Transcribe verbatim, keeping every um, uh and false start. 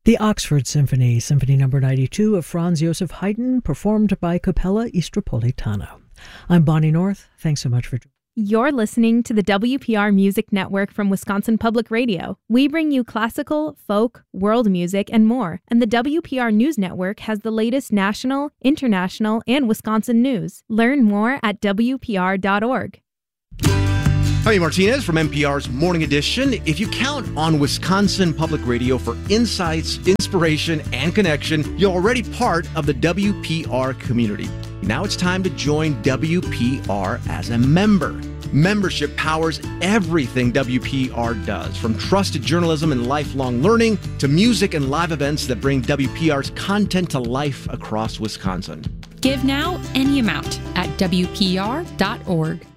The Oxford Symphony, Symphony Number ninety-two of Franz Joseph Haydn, performed by Capella Istropolitana. I'm Bonnie North. Thanks so much for joining. You're listening to the W P R Music Network from Wisconsin Public Radio. We bring you classical, folk, world music, and more. And the W P R News Network has the latest national, international, and Wisconsin news. Learn more at W P R dot org. Javi Martinez from N P R's Morning Edition. If you count on Wisconsin Public Radio for insights, inspiration, and connection, you're already part of the W P R community. Now it's time to join W P R as a member. Membership powers everything W P R does, from trusted journalism and lifelong learning to music and live events that bring W P R's content to life across Wisconsin. Give now any amount at W P R dot org.